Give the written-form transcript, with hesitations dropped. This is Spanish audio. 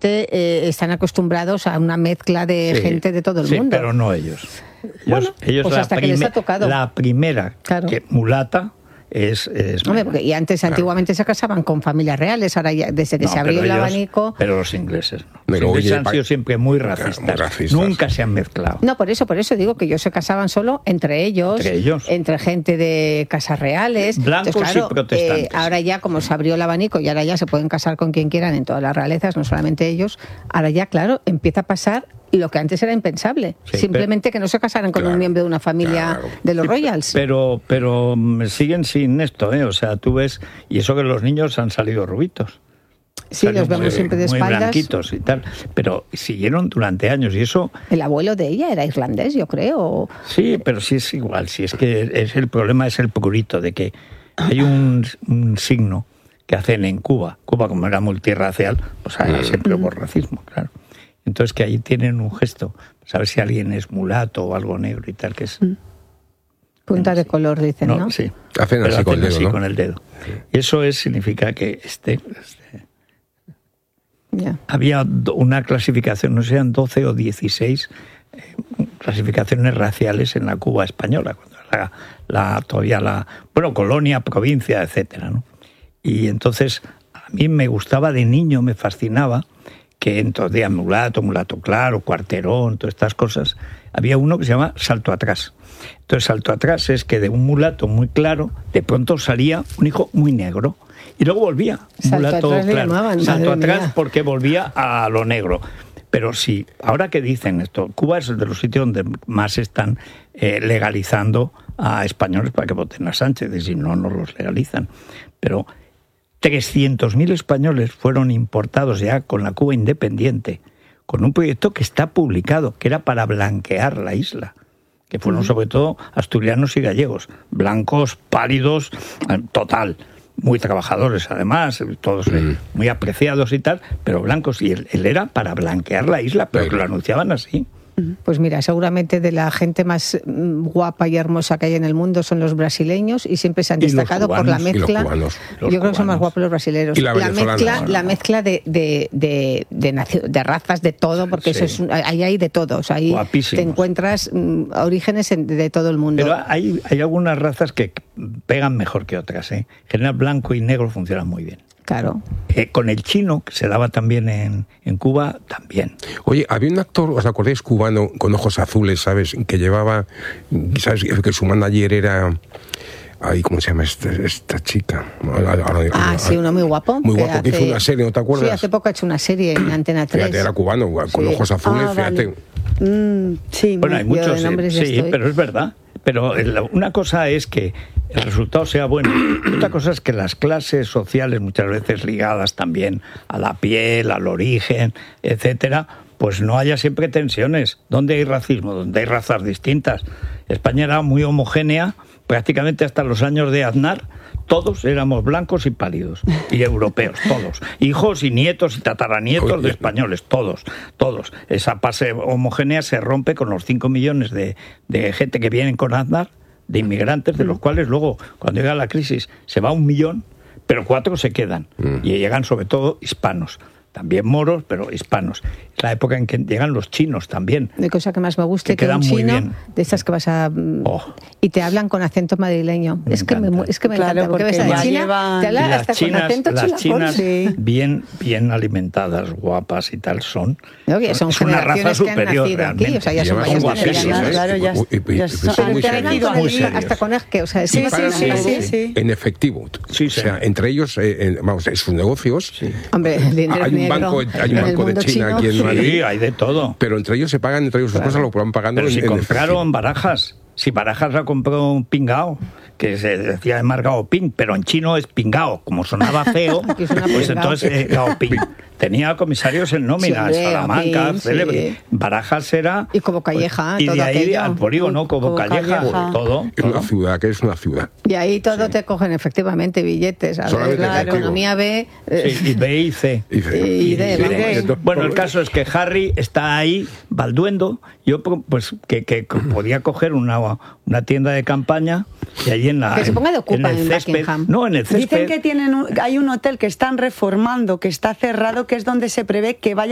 evidentemente están acostumbrados a una mezcla de gente de todo el mundo. Sí, pero no ellos. Ellos pues hasta que les ha tocado. La primera que mulata es hombre, porque y antiguamente se casaban con familias reales, ahora ya, desde que se abrió el abanico... Pero los ingleses no. Los ingleses han sido siempre muy racistas. Nunca se han mezclado. No, por eso digo que ellos se casaban solo entre ellos. Entre gente de casas reales. Blancos. Entonces, claro, y protestantes. Ahora ya, como se abrió el abanico y ahora ya se pueden casar con quien quieran en todas las realezas, no solamente ellos, ahora ya, claro, empieza a pasar lo que antes era impensable. Simplemente que no se casaran con un miembro de una familia de los Royals. Pero siguen sin esto, O sea, tú ves... Y eso que los niños han salido rubitos. Sí, los vemos siempre de espaldas. Muy blanquitos y tal. Pero siguieron durante años y eso... El abuelo de ella era irlandés, yo creo. Sí, pero sí es igual. Sí, es que el problema es el prurito de que hay un signo que hacen en Cuba. Cuba, como era multirracial, pues siempre hubo racismo, claro. Entonces que ahí tienen un gesto, saber si alguien es mulato o algo negro y tal, que es... Punta de color, dicen, ¿no? Sí. Hacen así con el dedo, ¿no? Con el dedo. Sí. Eso significa que había una clasificación, no sé, eran 12 o 16 clasificaciones raciales en la Cuba española, cuando todavía colonia, provincia, etcétera, ¿no? Y entonces a mí me gustaba de niño, me fascinaba que entonces mulato claro, cuarterón, todas estas cosas, había uno que se llama salto atrás. Entonces salto atrás es que de un mulato muy claro, de pronto salía un hijo muy negro y luego volvía. Salto atrás porque volvía a lo negro. Pero sí, ahora que dicen esto, Cuba es de los sitios donde más están legalizando a españoles para que voten a Sánchez, y si no, no los legalizan. Pero 300.000 españoles fueron importados ya con la Cuba independiente, con un proyecto que está publicado, que era para blanquear la isla, que fueron sobre todo asturianos y gallegos, blancos, pálidos, total, muy trabajadores además, todos muy apreciados y tal, pero blancos, y él era para blanquear la isla, pero que lo anunciaban así. Pues mira, seguramente de la gente más guapa y hermosa que hay en el mundo son los brasileños y siempre se han destacado por la mezcla. Yo creo que son más guapos los brasileños. La mezcla de razas, de todo, porque eso es ahí hay de todo. O sea, ahí te encuentras orígenes de todo el mundo. Pero hay algunas razas que pegan mejor que otras. En general, blanco y negro funcionan muy bien. Claro. Con el chino, que se daba también en Cuba, también. Oye, había un actor, ¿os acordáis, cubano, con ojos azules, ¿sabes? Que llevaba, ¿sabes? Que su manager era... Ay, ¿cómo se llama esta chica? Sí, uno muy guapo. Muy guapo, que hizo una serie, ¿no te acuerdas? Sí, hace poco ha hecho una serie en Antena 3. Fíjate, era cubano, con ojos azules, fíjate. Sí, bueno, hay muchos, sí, pero es verdad. Pero una cosa es que el resultado sea bueno. Otra cosa es que las clases sociales, muchas veces ligadas también a la piel, al origen, etcétera, pues no haya siempre tensiones. ¿Dónde hay racismo? ¿Dónde hay razas distintas? España era muy homogénea, prácticamente hasta los años de Aznar. Todos éramos blancos y pálidos, y europeos, todos. Hijos y nietos y tataranietos de españoles, todos. Esa base homogénea se rompe con los 5 millones de gente que vienen con Aznar, de inmigrantes, de los cuales luego, cuando llega la crisis, se va 1 millón, pero 4 se quedan. Y llegan sobre todo hispanos. También moros, pero hispanos. Es la época en que llegan los chinos también. De cosa que más me gusta, que un chino, de estas que vas a... y te hablan con acento madrileño. Es que me encanta, porque ves a China, te hablan hasta con acento chilafón. Las chinas bien alimentadas, guapas y tal son. Son es una raza superior, realmente. Aquí, o sea, ya son guapísimas. Claro, ya son hasta con esque, o sea, sí. En efectivo. O sea, entre ellos, vamos, en sus negocios... Hombre, hay un banco de China aquí en Madrid. Sí, hay de todo. Pero entre ellos se pagan, entre ellos sus cosas lo van pagando. Pero si compraron Barajas, si Barajas la compró un Pingao, que se decía de Margao Ping, pero en chino es Pingao, como sonaba feo, pues entonces Gao Ping. Tenía comisarios en nómina, Salamanca, célebre. Barajas era... Y como Calleja, y de ahí al polígono, como Calleja, todo. Es una ciudad, que es una ciudad. Y ahí todo te cogen efectivamente billetes. La economía B... y B y C. Y D. Bueno, el caso es que Harry está ahí, balduendo. Yo, pues, que podía coger una tienda de campaña y allí en la... Que se ponga de ocupa en Buckingham. No, en el césped. Dicen que hay un hotel que están reformando, que está cerrado, que es donde se prevé que vaya